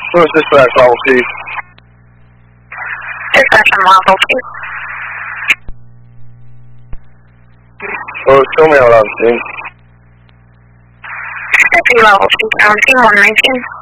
Who is dispatch level, please? Dispatch on level, please. Oh, show me out on scene. Level, please. 119.